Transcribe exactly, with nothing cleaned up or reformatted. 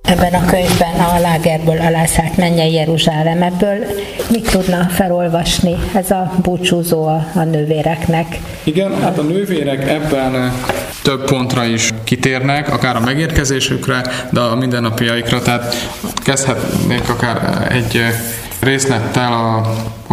ebben a könyvben a lágerből elszállt Mennyei Jeruzsálem. Ebből mit tudna felolvasni ez a búcsúzó a, a nővéreknek? Igen, hát a nővérek ebben több pontra is kitérnek, akár a megérkezésükre, de a mindennapjaikra, tehát kezdhetnék akár egy részlettel a